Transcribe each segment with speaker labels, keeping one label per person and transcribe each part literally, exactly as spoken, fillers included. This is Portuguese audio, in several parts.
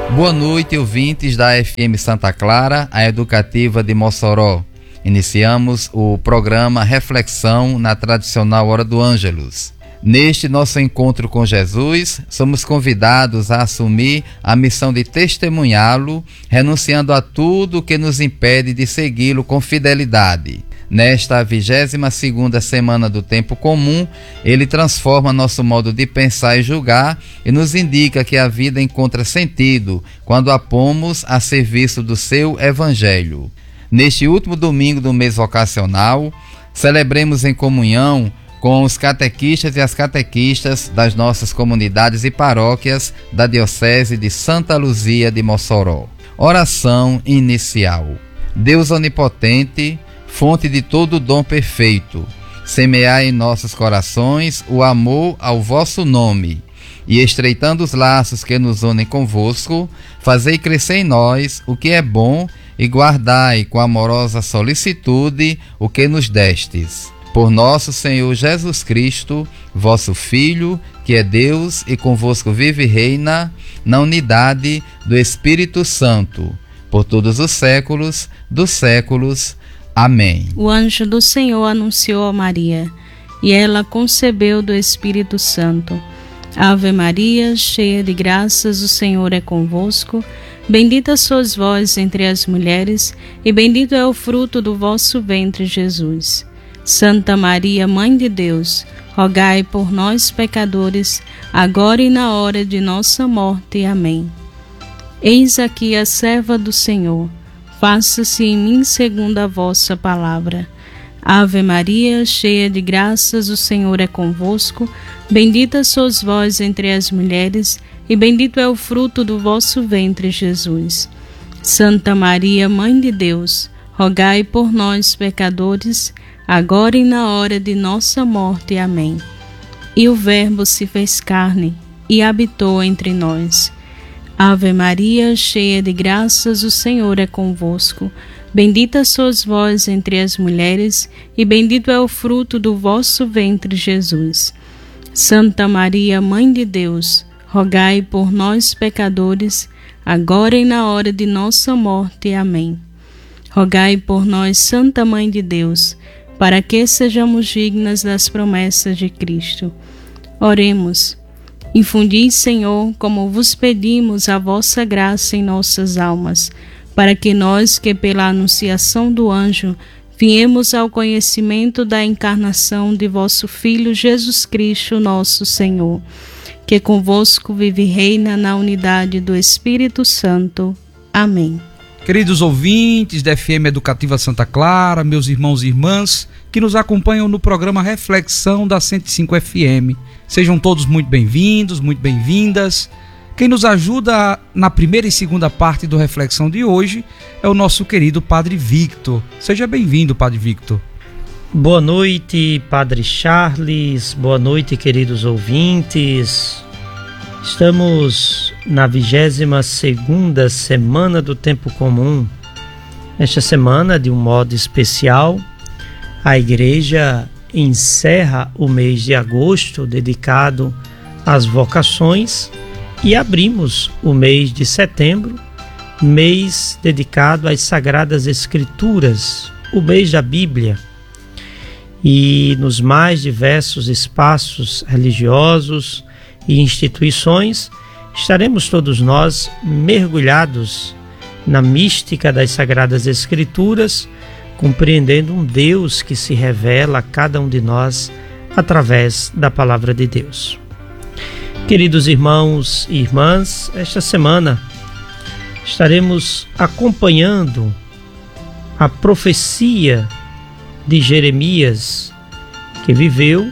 Speaker 1: Boa noite, ouvintes da F M Santa Clara, a educativa de Mossoró. Iniciamos o programa Reflexão na tradicional Hora do Ângelus. Neste nosso encontro com Jesus, somos convidados a assumir a missão de testemunhá-lo, renunciando a tudo que nos impede de segui-lo com fidelidade. Nesta vigésima segunda semana do tempo comum, ele transforma nosso modo de pensar e julgar e nos indica que a vida encontra sentido quando a pomos a serviço do seu Evangelho. Neste último domingo do mês vocacional, celebremos em comunhão com os catequistas e as catequistas das nossas comunidades e paróquias da Diocese de Santa Luzia de Mossoró. Oração inicial. Deus onipotente, fonte de todo dom perfeito, semeai em nossos corações o amor ao vosso nome, e estreitando os laços que nos unem convosco, fazei crescer em nós o que é bom e guardai com amorosa solicitude o que nos destes. Por nosso Senhor Jesus Cristo, vosso Filho, que é Deus e convosco vive e reina, na unidade do Espírito Santo, por todos os séculos dos séculos. Amém.
Speaker 2: O anjo do Senhor anunciou a Maria, e ela concebeu do Espírito Santo. Ave Maria, cheia de graças, o Senhor é convosco. Bendita sois vós entre as mulheres, e bendito é o fruto do vosso ventre, Jesus. Santa Maria, Mãe de Deus, rogai por nós, pecadores, agora e na hora de nossa morte. Amém. Eis aqui a serva do Senhor. Faça-se em mim segundo a vossa palavra. Ave Maria, cheia de graças, o Senhor é convosco. Bendita sois vós entre as mulheres, e bendito é o fruto do vosso ventre, Jesus. Santa Maria, Mãe de Deus, rogai por nós, pecadores, agora e na hora de nossa morte. Amém. E o Verbo se fez carne e habitou entre nós. Ave Maria, cheia de graças, o Senhor é convosco. Bendita sois vós entre as mulheres, e bendito é o fruto do vosso ventre, Jesus. Santa Maria, Mãe de Deus, rogai por nós, pecadores, agora e na hora de nossa morte. Amém. Rogai por nós, Santa Mãe de Deus, para que sejamos dignas das promessas de Cristo. Oremos. Infundi, Senhor, como vos pedimos, a vossa graça em nossas almas, para que nós, que pela anunciação do anjo, viemos ao conhecimento da encarnação de vosso Filho Jesus Cristo, nosso Senhor, que convosco vive e reina na unidade do Espírito Santo. Amém.
Speaker 3: Queridos ouvintes da F M Educativa Santa Clara, meus irmãos e irmãs que nos acompanham no programa Reflexão da cento e cinco F M, sejam todos muito bem-vindos, muito bem-vindas. Quem nos ajuda na primeira e segunda parte do Reflexão de hoje é o nosso querido Padre Victor. Seja bem-vindo, Padre Victor.
Speaker 4: Boa noite, Padre Charles, boa noite, queridos ouvintes. Estamos na vigésima segunda semana do tempo comum. Nesta semana, de um modo especial, a Igreja encerra o mês de agosto dedicado às vocações e abrimos o mês de setembro, mês dedicado às Sagradas Escrituras, o mês da Bíblia. E nos mais diversos espaços religiosos e instituições, estaremos todos nós mergulhados na mística das Sagradas Escrituras, compreendendo um Deus que se revela a cada um de nós através da Palavra de Deus. Queridos irmãos e irmãs, esta semana estaremos acompanhando a profecia de Jeremias, que viveu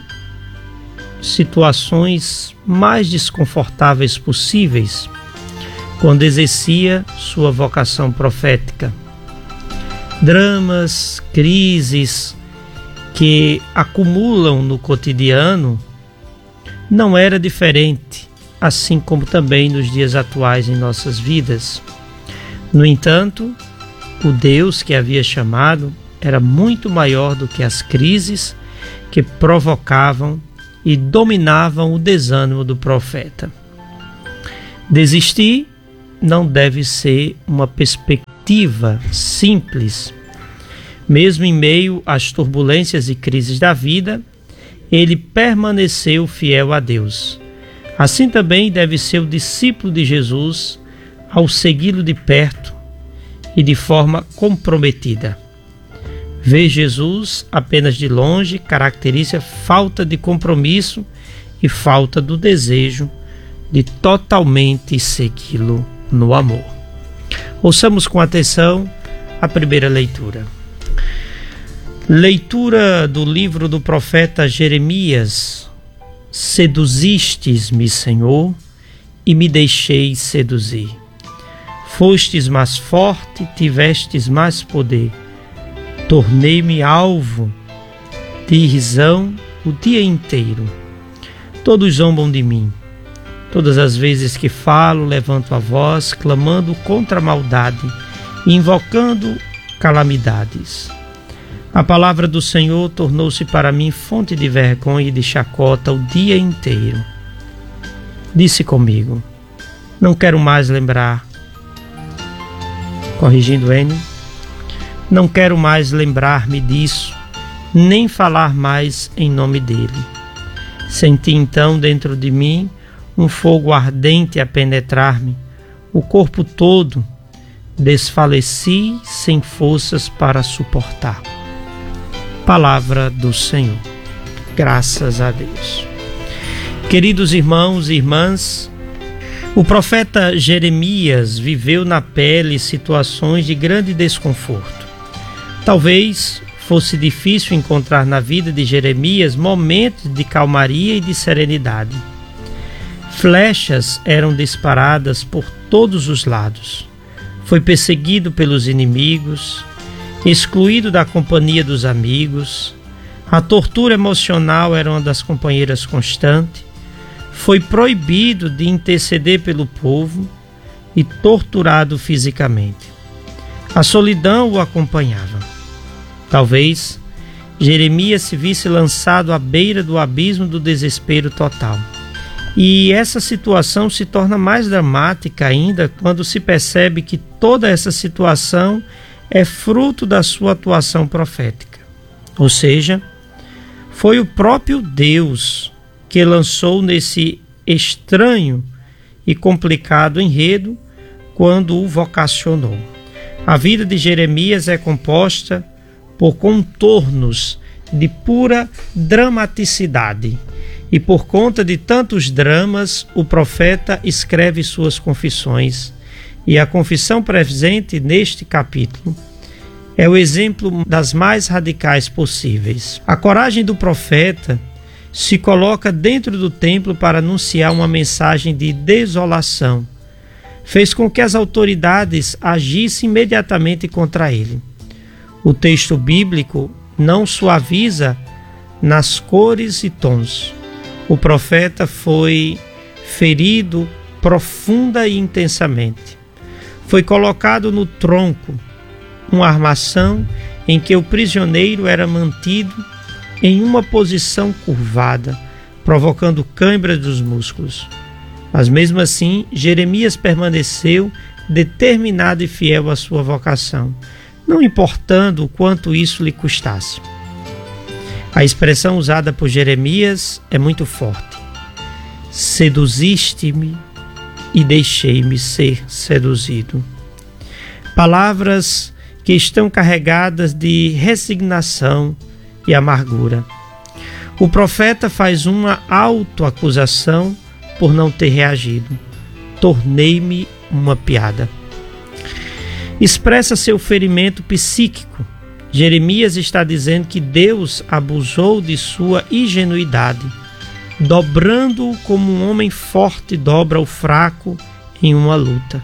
Speaker 4: situações mais desconfortáveis possíveis quando exercia sua vocação profética. Dramas, crises que acumulam no cotidiano não era diferente, assim como também nos dias atuais em nossas vidas. No entanto, o Deus que havia chamado era muito maior do que as crises que provocavam e dominavam o desânimo do profeta. Desistir não deve ser uma perspectiva simples. Mesmo em meio às turbulências e crises da vida, ele permaneceu fiel a Deus. Assim também deve ser o discípulo de Jesus ao segui-lo de perto e de forma comprometida. Ver Jesus apenas de longe caracteriza falta de compromisso e falta do desejo de totalmente segui-lo no amor. Ouçamos com atenção a primeira leitura. Leitura do livro do profeta Jeremias. Seduzistes-me, Senhor, e me deixei seduzir. Fostes mais forte, tivestes mais poder. Tornei-me alvo de irrisão o dia inteiro. Todos zombam de mim. Todas as vezes que falo, levanto a voz, clamando contra a maldade e invocando calamidades. A palavra do Senhor tornou-se para mim fonte de vergonha e de chacota o dia inteiro. Disse comigo: não quero mais lembrar. Corrigindo N. Não quero mais lembrar-me disso, nem falar mais em nome dele. Senti então dentro de mim um fogo ardente a penetrar-me, o corpo todo. Desfaleci sem forças para suportar. Palavra do Senhor. Graças a Deus. Queridos irmãos e irmãs, o profeta Jeremias viveu na pele situações de grande desconforto. Talvez fosse difícil encontrar na vida de Jeremias momentos de calmaria e de serenidade. Flechas eram disparadas por todos os lados. Foi perseguido pelos inimigos, excluído da companhia dos amigos. A tortura emocional era uma das companheiras constantes. Foi proibido de interceder pelo povo e torturado fisicamente. A solidão o acompanhava. Talvez Jeremias se visse lançado à beira do abismo do desespero total. E essa situação se torna mais dramática ainda quando se percebe que toda essa situação é fruto da sua atuação profética. Ou seja, foi o próprio Deus que lançou nesse estranho e complicado enredo quando o vocacionou. A vida de Jeremias é composta por contornos de pura dramaticidade. E por conta de tantos dramas, o profeta escreve suas confissões. E a confissão presente neste capítulo é o exemplo das mais radicais possíveis. A coragem do profeta se coloca dentro do templo para anunciar uma mensagem de desolação. Fez com que as autoridades agissem imediatamente contra ele. O texto bíblico não suaviza nas cores e tons. O profeta foi ferido profunda e intensamente. Foi colocado no tronco, uma armação em que o prisioneiro era mantido em uma posição curvada, provocando câimbras dos músculos. Mas mesmo assim, Jeremias permaneceu determinado e fiel à sua vocação, não importando o quanto isso lhe custasse. A expressão usada por Jeremias é muito forte. Seduziste-me e deixei-me ser seduzido. Palavras que estão carregadas de resignação e amargura. O profeta faz uma autoacusação por não ter reagido. Tornei-me uma piada. Expressa seu ferimento psíquico. Jeremias está dizendo que Deus abusou de sua ingenuidade, dobrando-o como um homem forte dobra o fraco em uma luta.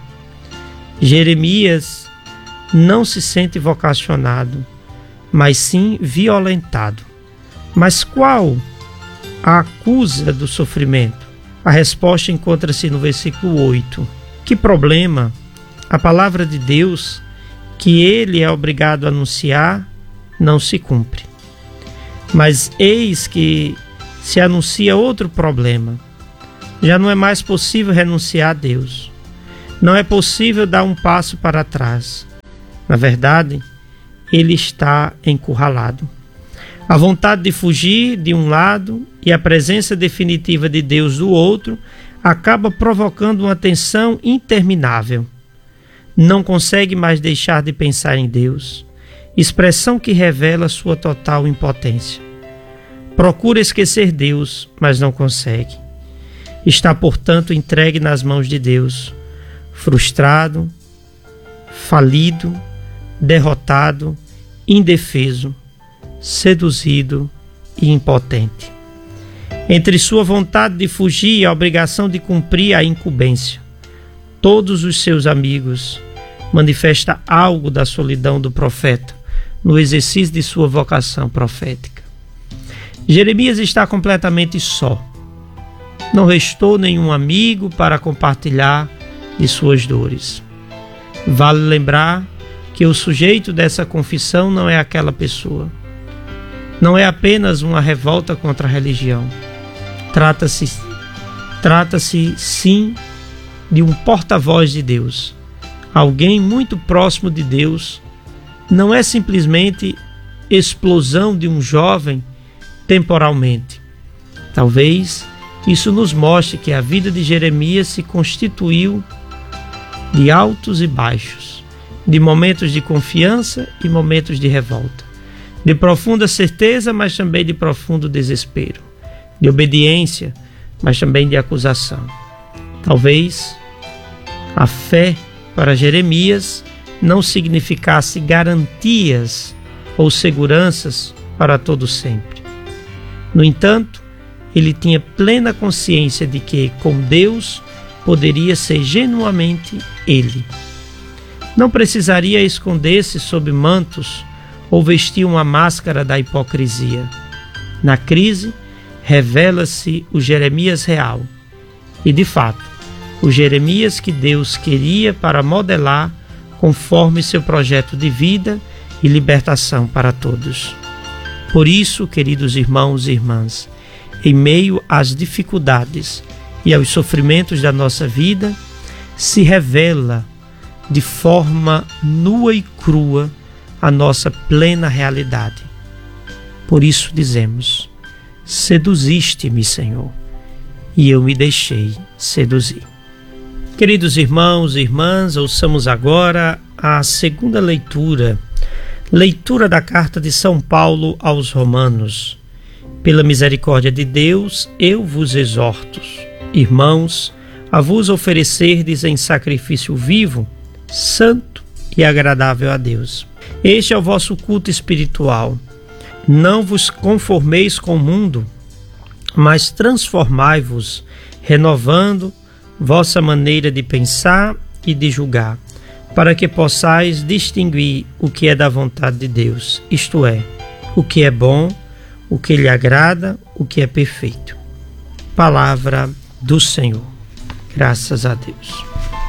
Speaker 4: Jeremias não se sente vocacionado, mas sim violentado. Mas qual a acusa do sofrimento? A resposta encontra-se no versículo oito. Que problema? A palavra de Deus, que ele é obrigado a anunciar, não se cumpre. Mas eis que se anuncia outro problema. Já não é mais possível renunciar a Deus. Não é possível dar um passo para trás. Na verdade, ele está encurralado. A vontade de fugir de um lado e a presença definitiva de Deus do outro acaba provocando uma tensão interminável. Não consegue mais deixar de pensar em Deus, expressão que revela sua total impotência. Procura esquecer Deus, mas não consegue. Está, portanto, entregue nas mãos de Deus, frustrado, falido, derrotado, indefeso, seduzido e impotente. Entre sua vontade de fugir e a obrigação de cumprir a incumbência, todos os seus amigos manifestam algo da solidão do profeta no exercício de sua vocação profética. Jeremias está completamente só. Não restou nenhum amigo para compartilhar de suas dores. Vale lembrar que o sujeito dessa confissão não é aquela pessoa. Não é apenas uma revolta contra a religião. Trata-se, trata-se sim, de um porta-voz de Deus. Alguém muito próximo de Deus. Não é simplesmente explosão de um jovem temporalmente. Talvez isso nos mostre que a vida de Jeremias se constituiu de altos e baixos, de momentos de confiança e momentos de revolta, de profunda certeza, mas também de profundo desespero, de obediência, mas também de acusação. Talvez a fé para Jeremias não significasse garantias ou seguranças para todo sempre. No entanto, ele tinha plena consciência de que, com Deus, poderia ser genuinamente ele. Não precisaria esconder-se sob mantos ou vestir uma máscara da hipocrisia. Na crise, revela-se o Jeremias real. E, de fato, o Jeremias que Deus queria para modelar conforme seu projeto de vida e libertação para todos. Por isso, queridos irmãos e irmãs, em meio às dificuldades e aos sofrimentos da nossa vida, se revela de forma nua e crua a nossa plena realidade. Por isso dizemos: seduziste-me, Senhor, e eu me deixei seduzir. Queridos irmãos e irmãs, ouçamos agora a segunda leitura, leitura da carta de São Paulo aos Romanos. Pela misericórdia de Deus, eu vos exorto, irmãos, a vos oferecerdes em sacrifício vivo, santo e agradável a Deus. Este é o vosso culto espiritual. Não vos conformeis com o mundo, mas transformai-vos, renovando vossa maneira de pensar e de julgar, para que possais distinguir o que é da vontade de Deus, isto é, o que é bom, o que lhe agrada, o que é perfeito. Palavra do Senhor. Graças a Deus.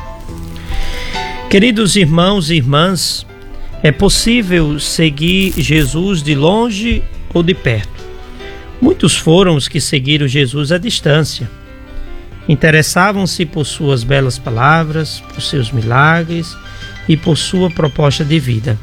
Speaker 4: Queridos irmãos e irmãs, é possível seguir Jesus de longe ou de perto. Muitos foram os que seguiram Jesus à distância. Interessavam-se por suas belas palavras, por seus milagres e por sua proposta de vida.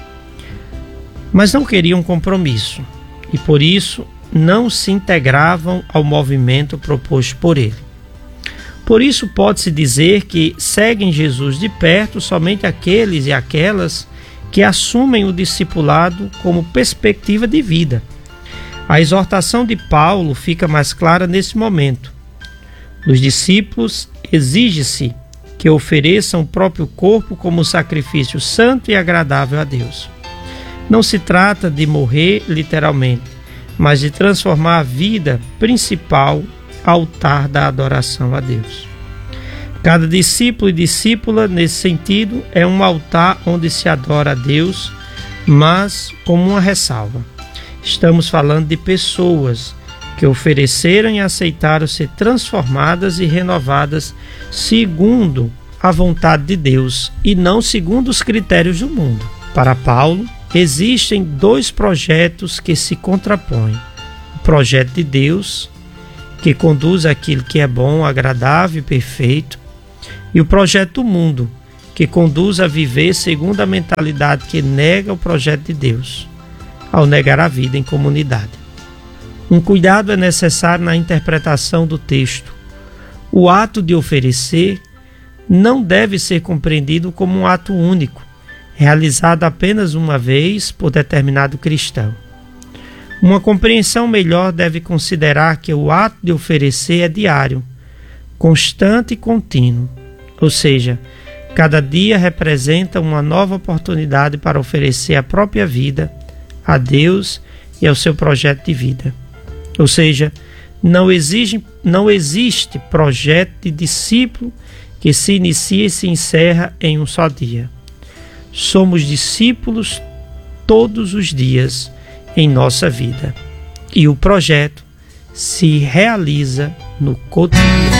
Speaker 4: Mas não queriam compromisso e, por isso, não se integravam ao movimento proposto por ele. Por isso, pode-se dizer que seguem Jesus de perto somente aqueles e aquelas que assumem o discipulado como perspectiva de vida. A exortação de Paulo fica mais clara nesse momento. Dos discípulos, exige-se que ofereçam o próprio corpo como sacrifício santo e agradável a Deus. Não se trata de morrer literalmente, mas de transformar a vida principal altar da adoração a Deus. Cada discípulo e discípula, nesse sentido, é um altar onde se adora a Deus, mas como uma ressalva. Estamos falando de pessoas que ofereceram e aceitaram ser transformadas e renovadas segundo a vontade de Deus e não segundo os critérios do mundo. Para Paulo, existem dois projetos que se contrapõem. O projeto de Deus, que conduz àquilo que é bom, agradável e perfeito, E o projeto do mundo, que conduz a viver segundo a mentalidade que nega o projeto de Deus, ao negar a vida em comunidade. Um cuidado é necessário na interpretação do texto. O ato de oferecer não deve ser compreendido como um ato único, realizado apenas uma vez por determinado cristão. Uma compreensão melhor deve considerar que o ato de oferecer é diário, constante e contínuo, ou seja, cada dia representa uma nova oportunidade para oferecer a própria vida a Deus e ao seu projeto de vida. Ou seja, não, exige, não existe projeto de discípulo que se inicia e se encerra em um só dia. Somos discípulos todos os dias em nossa vida. E o projeto se realiza no cotidiano.